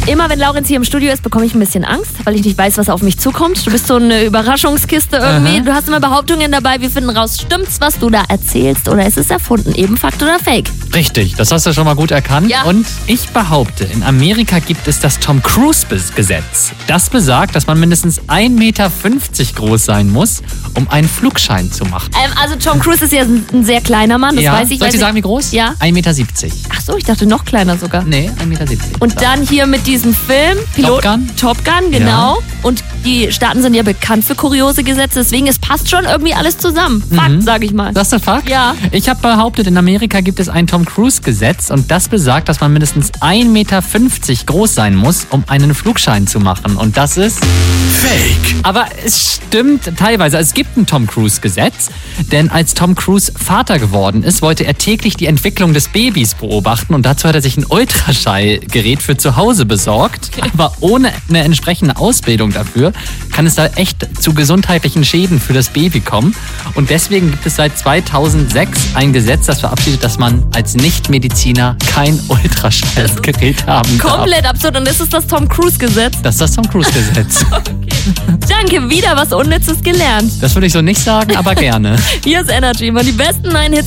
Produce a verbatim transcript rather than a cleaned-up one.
Immer wenn Laurenz hier im Studio ist, bekomme ich ein bisschen Angst, weil ich nicht weiß, was auf mich zukommt. Du bist so eine Überraschungskiste irgendwie. Aha. Du hast immer Behauptungen dabei. Wir finden raus, stimmt's, was du da erzählst oder ist es erfunden? Eben Fakt oder Fake? Richtig, das hast du schon mal gut erkannt. Ja. Und ich behaupte, in Amerika gibt es das Tom Cruise-Gesetz. Das besagt, dass man mindestens ein Meter fünfzig groß sein muss, um einen Flugschein zu machen. Ähm, also Tom Cruise ist ja ein, ein sehr kleiner Mann, das ja. weiß ich. Soll ich weiß dir sagen, wie groß? Ja. ein Meter siebzig. Ach so, ich dachte noch kleiner sogar. Nee, ein Meter siebzig. Und dann hier mit diesem Film, Pilot, Top Gun? Top Gun, genau. Und die Staaten sind ja bekannt für kuriose Gesetze, deswegen es passt schon irgendwie alles zusammen. Fakt, sag ich mal. Das ist der Fakt? Ja. Ich habe behauptet, in Amerika gibt es ein Tom Cruise-Gesetz und das besagt, dass man mindestens ein Meter fünfzig groß sein muss, um einen Flugschein zu machen. Und das ist Fake. Aber es stimmt teilweise. Es gibt ein Tom Cruise-Gesetz, denn als Tom Cruise Vater geworden ist, wollte er täglich die Entwicklung des Babys beobachten und dazu hat er sich ein Ultraschallgerät für zu Hause besorgt. Aber ohne eine entsprechende Ausbildung dafür kann es da echt zu gesundheitlichen Schäden für das Baby kommen. Und deswegen gibt es seit zweitausendsechs ein Gesetz, das verabschiedet, dass man als Nichtmediziner kein Ultraschallgerät haben darf. Komplett absurd. Und das ist das Tom Cruise-Gesetz. Das ist das Tom Cruise-Gesetz. Danke, wieder was Unnützes gelernt. Das würde ich so nicht sagen, aber gerne. Hier ist Energy, immer die besten neuen Hits.